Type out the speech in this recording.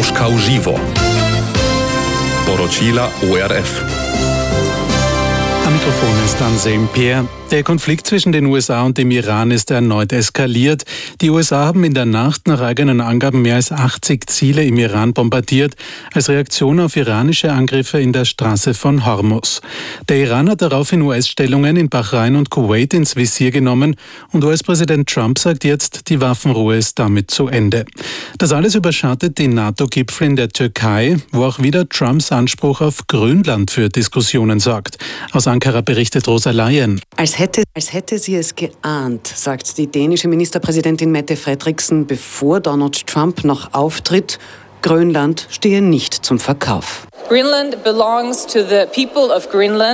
Moskau živo. Poročila ORF. Am Mikrofon ist Anselm Peer. Der Konflikt zwischen den USA und dem Iran ist erneut eskaliert. Die USA haben in der Nacht nach eigenen Angaben mehr als 80 Ziele im Iran bombardiert, als Reaktion auf iranische Angriffe in der Straße von Hormuz. Der Iran hat daraufhin US-Stellungen in Bahrain und Kuwait ins Visier genommen und US-Präsident Trump sagt jetzt, die Waffenruhe ist damit zu Ende. Das alles überschattet den NATO-Gipfel in der Türkei, wo auch wieder Trumps Anspruch auf Grönland für Diskussionen sorgt. Aus Ankara berichtet Rosa Laien. Als hätte sie es geahnt, sagt die dänische Ministerpräsidentin Mette Frederiksen, bevor Donald Trump noch auftritt, Grönland stehe nicht zum Verkauf. Greenland belongs to the people of Greenland.